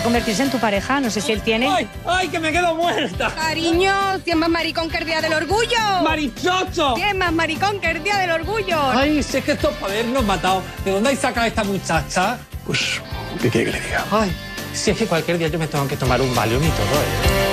convertirse en tu pareja. No sé si él tiene. ¡Ay, ay, que me quedo muerta! Cariño, si es más maricón que el día del orgullo. ¡Marichocho! Si es más maricón que el día del orgullo. Ay, si es que esto es para habernos matado. ¿De dónde hay sacado a esta muchacha? Pues, ¿qué quiere que le diga? Ay, si es que cualquier día yo me tengo que tomar un Valium y todo, ¿eh?